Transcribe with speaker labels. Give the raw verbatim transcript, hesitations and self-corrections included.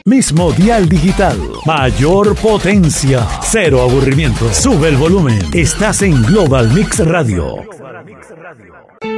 Speaker 1: Mismo dial digital. Mayor potencia. Cero aburrimiento. Sube el volumen. Estás en Global Mix Radio. Global Mix Radio.